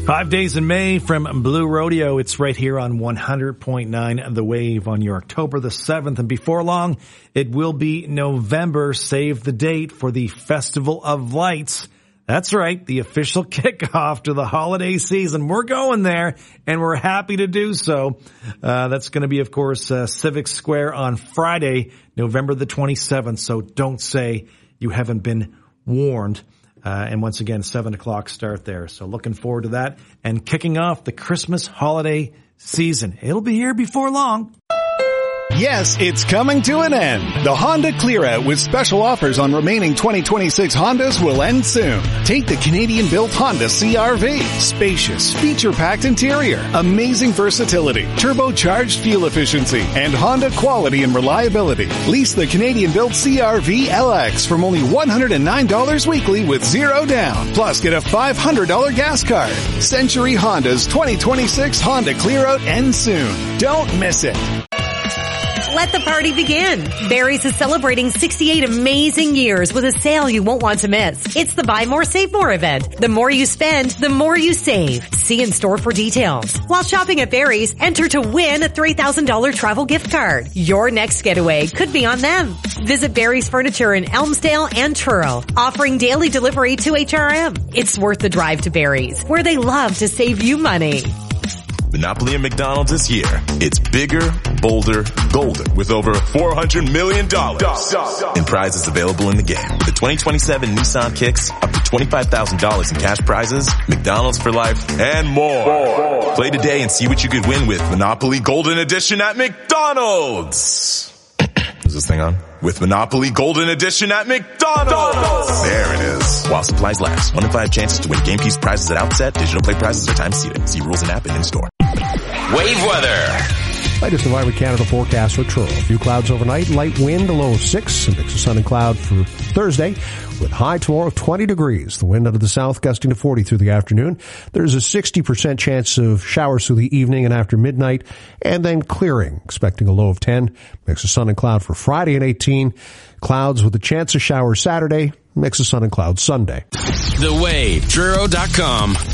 5 days in May from Blue Rodeo. It's right here on 100.9 The Wave on your October the 7th. And before long, it will be November. Save the date for the Festival of Lights. That's right, the official kickoff to the holiday season. We're going there, and we're happy to do so. That's going to be, of course, Civic Square on Friday, November the 27th. So don't say you haven't been warned. And once again, 7 o'clock start there. So looking forward to that and kicking off the Christmas holiday season. It'll be here before long. Yes, it's coming to an end. The Honda Clear Out with special offers on remaining 2026 Hondas will end soon. Take the Canadian-built Honda CR-V. Spacious, feature-packed interior, amazing versatility, turbocharged fuel efficiency, and Honda quality and reliability. Lease the Canadian-built CR-V LX from only $109 weekly with zero down. Plus, get a $500 gas card. Century Honda's 2026 Honda Clear Out ends soon. Don't miss it. Let the party begin. Barry's is celebrating 68 amazing years with a sale you won't want to miss. It's the Buy More, Save More event. The more you spend, the more you save. See in store for details. While shopping at Barry's, enter to win a $3,000 travel gift card. Your next getaway could be on them. Visit Barry's Furniture in Elmsdale and Truro, offering daily delivery to HRM. It's worth the drive to Barry's, where they love to save you money. Monopoly at McDonald's this year. It's bigger, bolder, golden with over $400 million in prizes available in the game. The 2027 Nissan Kicks, up to $25,000 in cash prizes, McDonald's for life, and more. Play today and see what you could win with Monopoly Golden Edition at McDonald's. Is this thing on? With Monopoly Golden Edition at McDonald's. There it is. While supplies last. 1 in 5 chances to win game piece prizes at outset. Digital play prizes are time seated. See rules and app and in store. Wave weather. Latest Environment Canada forecast for Truro. A few clouds overnight, light wind, a low of 6, a mix of sun and cloud for Thursday, with high tomorrow of 20 degrees. The wind out of the south gusting to 40 through the afternoon. There's a 60% chance of showers through the evening and after midnight, and then clearing. Expecting a low of 10, mix of sun and cloud for Friday and 18. Clouds with a chance of showers Saturday, mix of sun and cloud Sunday. The Wave, Truro.com.